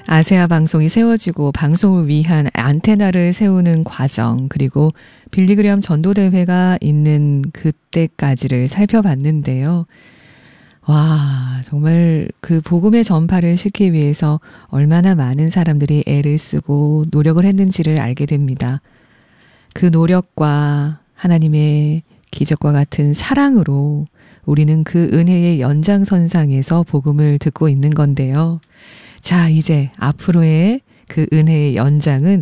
아세아 방송이 세워지고 방송을 위한 안테나를 세우는 과정, 그리고 빌리그레엄 전도대회가 있는 그때까지를 살펴봤는데요. 와, 정말 그 복음의 전파를 시키기 위해서 얼마나 많은 사람들이 애를 쓰고 노력을 했는지를 알게 됩니다. 그 노력과 하나님의 기적과 같은 사랑으로 우리는 그 은혜의 연장선상에서 복음을 듣고 있는 건데요. 자, 이제 앞으로의 그 은혜의 연장은